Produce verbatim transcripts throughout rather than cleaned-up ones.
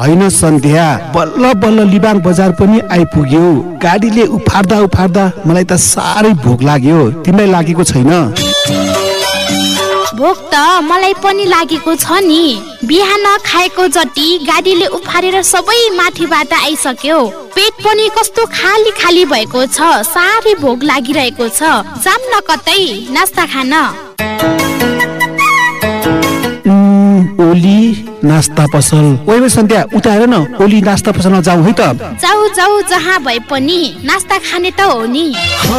हैन सन्ध्या, बल्ल बल्ल लिबाङ बजार पनि आइपुग्यो। गाडीले उफार्दा उफार्दा मलाई त साह्रै भोक लाग्यो। तिमीलाई लागेको छैन? भोक त मलाई पनि लागेको छ नि। बिहान खाएको जति गाडीले उफारेर सबै माथिबाट आइसक्यो। पेट पनि कस्तो खाली खाली भएको छ। साह्रै भोक लागिरहेको छ। जाम न कतै नास्ता खान। ओली नास्ता पसल। ओइ सन्ध्या, उता हेर न, ओली नास्ता पसलमा जाऊ है त। जाऊ जाऊ, जहाँ भए पनि नास्ता खाने त हो नि।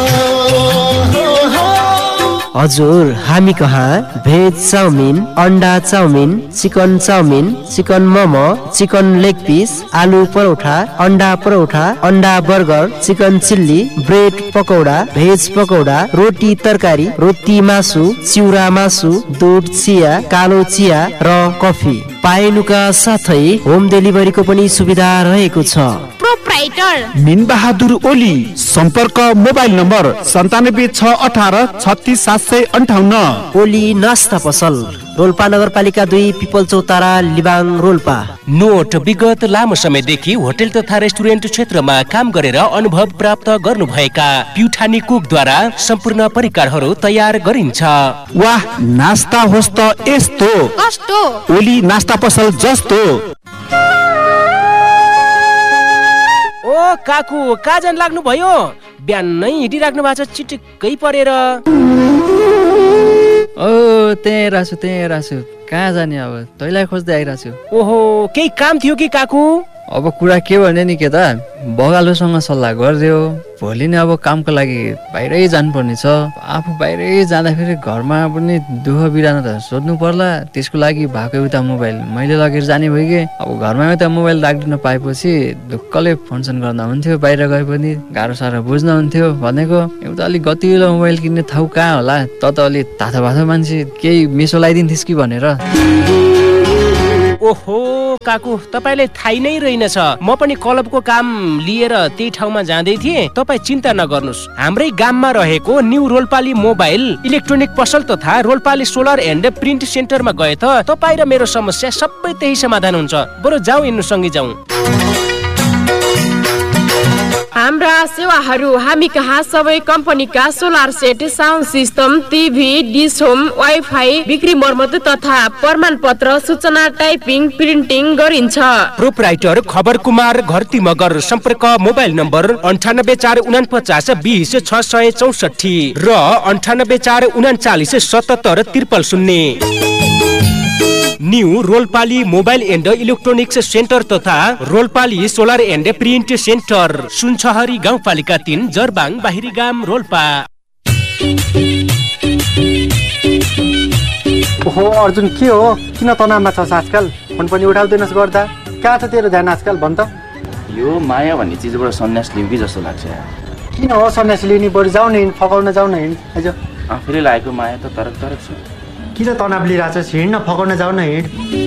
हजुर, हामी कहाँ भेज चाउमिन, अन्डा chowmein, chicken chowmein, chicken momo, chicken leg piece, आलु परोठा, अन्डा परोठा, अन्डा burger, chicken chilli, bread pakora, veg pakora, रोटी तरकारी, रोटी मासु, चिउरा मासु, दुध चिया, कालो चिया र कफी पाइनुका साथै होम डेलिभरीको पनि सुविधा रहेको छ। Proprietor mean Bahadur Oli. सम्पर्क मोबाइल नम्बर सन्तानब्बे छ अठार छत्तिस सात सय अन्ठाउन्न। ओली नास्ता पसल, रोल्पा नगरपालिका दुई, पिपल चौतारा, लिबाङ, रोल्पा। नोट, विगत लामो समयदेखि होटल तथा रेस्टुरेन्ट क्षेत्रमा काम गरेर अनुभव प्राप्त गर्नुभएका प्युठानी कुकद्वारा सम्पूर्ण परिकारहरू तयार गरिन्छ। वाह, नास्ता होस् त यस्तो कस्तो ओली नास्ता पसल जस्तो। ओ काकु, कहाँ जान लाग्नु भयो? बिहानै हिँडिराख्नु भएको छ, चिटिक्कै परेर। ओ त्यही रासु त्यही रासु, कहाँ जाने अब, तैँलाई खोज्दै आइरहेको छु। ओहो, केही काम थियो कि काकु? अब कुरा के भने नि के त, बगालोसँग सल्लाह गरिदियो। भोलि नै अब कामको लागि बाहिरै जानुपर्ने छ। आफू बाहिरै जाँदाखेरि घरमा पनि दुःख बिरानो त सोध्नु पर्ला। त्यसको लागि भएको एउटा मोबाइल मैले लगेर जाने भयो कि अब घरमा एउटा मोबाइल राखिदिन पाएपछि ढुक्कले फङ्सन गर्न हुन्थ्यो। बाहिर गए पनि गाह्रो साह्रो बुझ्न हुन्थ्यो। भनेको एउटा अलिक गतिलो मोबाइल किन्ने ठाउँ कहाँ होला? त त अलिक तातो भातो मान्छे, केही मिसो लगाइदिन्थिस् कि भनेर। ओहो काकु, तपाईँलाई थाहै नै रहेनछ, म पनि क्लबको काम लिएर त्यही ठाउँमा जाँदै थिएँ। तपाईँ चिन्ता नगर्नुहोस्, हाम्रै गाममा रहेको न्यू रोल्पाली मोबाइल इलेक्ट्रोनिक पसल तथा रोल्पाली सोलर एन्ड प्रिन्ट सेन्टरमा गए त तपाईँ र मेरो समस्या सबै त्यही समाधान हुन्छ। बरु जाउँ, यिनीहरू सँगै जाउँ। हाम्रा सेवाहरू हामी कहाँ सबै कम्पनीका solar set, sound system, TV, dish home, wifi, बिक्री मर्मत तथा प्रमाणपत्र, सूचना टाइपिङ, प्रिन्टिङ गरिन्छ। प्रोप्राइटर खबर कुमार, घरती मगर। सम्पर्क मोबाइल नम्बर अन्ठानब्बे चार उनापचास बिस छ सय चौसठी र अन्ठानब्बे चार उनाचालिस सतहत्तर त्रिपल शून्य। New रोल्पाली mobile and electronics centre तथा रोल्पाली सोलर एन्ड प्रिन्ट सेन्टर, सुनछहरी गाउँपालिका तीन, जरबाङ, बाहिरी गाम, रोल्पा। ओहो अर्जुन, के हो? किन तनावमा छस् आजकल? फोन पनि उठाउँदैनस् गर्दा। कहाँ छ तेरो ध्यान आजकल भन् त? यो माया भन्ने चिजबाट सन्यास लिउँ कि जस्तो लाग्छ। किन हो सन्यास लिने? बरु जाऊ न, फकाउन जाऊ न। हिँड आइज। आफैले लागेको माया त तरक तरक छ। किन तनाव लिइरहेछस्? हिँड्न, फकाउन जाऊ न, हिँड।